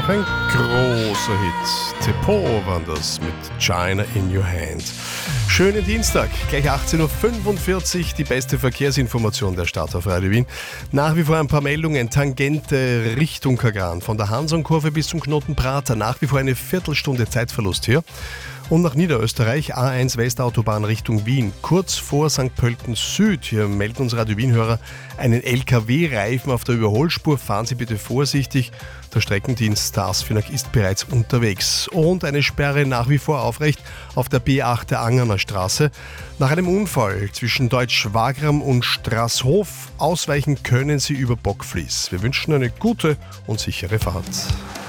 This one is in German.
Ein großer Hit. Tepo waren das mit China in Your Hand. Schönen Dienstag, gleich 18.45 Uhr, die beste Verkehrsinformation der Stadt auf Radio Wien. Nach wie vor ein paar Meldungen, Tangente Richtung Kagran, von der Hansonkurve bis zum Knoten Prater, nach wie vor eine Viertelstunde Zeitverlust hier. Und nach Niederösterreich, A1 Westautobahn Richtung Wien, kurz vor St. Pölten Süd. Hier melden uns Radio Wien-Hörer einen LKW-Reifen auf der Überholspur. Fahren Sie bitte vorsichtig. Der Streckendienst der ASFINAG ist bereits unterwegs. Und eine Sperre nach wie vor aufrecht auf der B8 der Angerner Straße. Nach einem Unfall zwischen Deutsch-Wagram und Straßhof ausweichen können Sie über Bockfließ. Wir wünschen eine gute und sichere Fahrt.